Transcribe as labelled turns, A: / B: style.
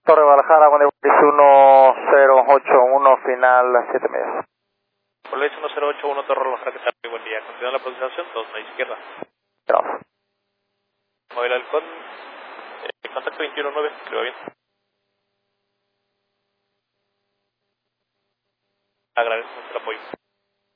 A: Torre Guadalajara, Wendy 1081, final 7 medias.
B: Volvés 1081, Torre Guadalajara, que tal? Buen día. Continúa la posición, 2 a izquierda.
A: Gracias.
B: Móvil Halcón, contacto 219, que va bien. Agradecemos el apoyo.